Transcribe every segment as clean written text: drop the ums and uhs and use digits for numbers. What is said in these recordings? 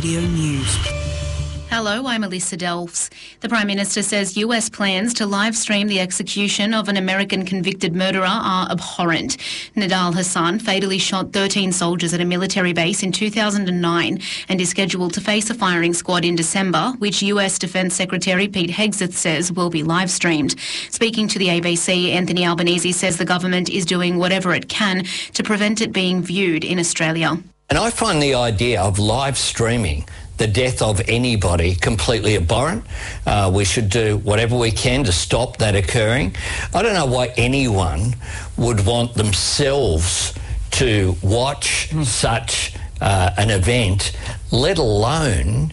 Radio News. Hello, I'm Elisa Delves. The Prime Minister says US plans to live stream the execution of an American convicted murderer are abhorrent. Nidal Hasan fatally shot 13 soldiers at a military base in 2009 and is scheduled to face a firing squad in December, which US Defence Secretary Pete Hegseth says will be live streamed. Speaking to the ABC, Anthony Albanese says the government is doing whatever it can to prevent it being viewed in Australia. And I find the idea of live streaming the death of anybody completely abhorrent. We should do whatever we can to stop that occurring. I don't know why anyone would want themselves to watch such an event, let alone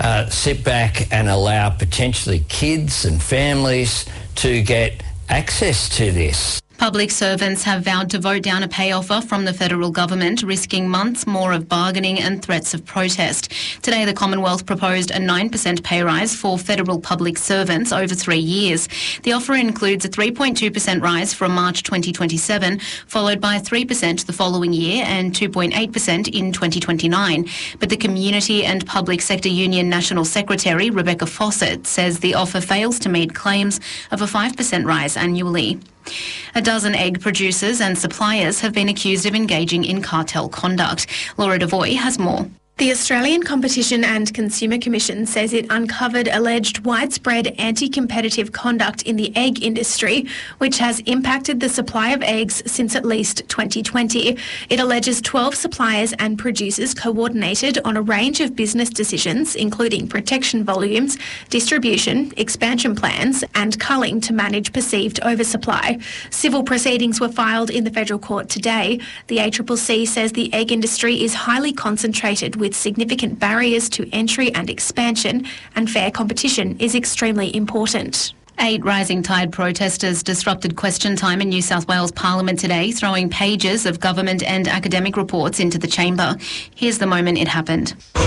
sit back and allow potentially kids and families to get access to this. Public servants have vowed to vote down a pay offer from the federal government, risking months more of bargaining and threats of protest. Today, the Commonwealth proposed a 9% pay rise for federal public servants over 3 years. The offer includes a 3.2% rise from March 2027, followed by 3% the following year and 2.8% in 2029. But the Community and Public Sector Union National Secretary, Rebecca Fawcett, says the offer fails to meet claims of a 5% rise annually. A dozen egg producers and suppliers have been accused of engaging in cartel conduct. Laura Devoy has more. The Australian Competition and Consumer Commission says it uncovered alleged widespread anti-competitive conduct in the egg industry, which has impacted the supply of eggs since at least 2020. It alleges 12 suppliers and producers coordinated on a range of business decisions, including protection volumes, distribution, expansion plans, and culling to manage perceived oversupply. Civil proceedings were filed in the federal court today. The ACCC says the egg industry is highly concentrated with significant barriers to entry and expansion, and fair competition is extremely important. 8 Rising Tide protesters disrupted question time in New South Wales Parliament today, throwing pages of government and academic reports into the chamber. Here's the moment it happened. You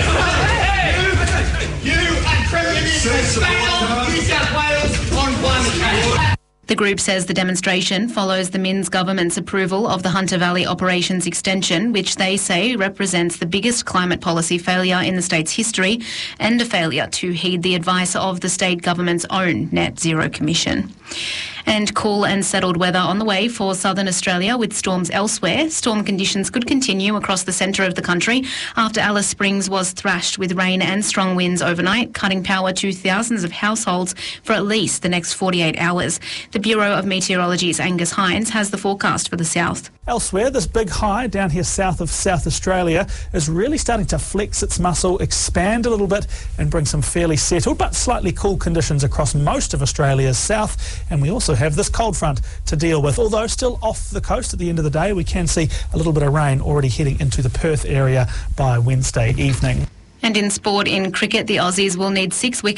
and Premier Minister failed New South Wales on climate change. The group says the demonstration follows the Minns government's approval of the Hunter Valley Operations Extension, which they say represents the biggest climate policy failure in the state's history and a failure to heed the advice of the state government's own Net Zero Commission. And cool and settled weather on the way for southern Australia with storms elsewhere. Storm conditions could continue across the centre of the country after Alice Springs was thrashed with rain and strong winds overnight, cutting power to thousands of households for at least the next 48 hours. The Bureau of Meteorology's Angus Hines has the forecast for the south. Elsewhere, this big high down here south of South Australia is really starting to flex its muscle, expand a little bit and bring some fairly settled but slightly cool conditions across most of Australia's south. And we also have this cold front to deal with. Although still off the coast at the end of the day, we can see a little bit of rain already heading into the Perth area by Wednesday evening. And in sport, in cricket, the Aussies will need 6 wickets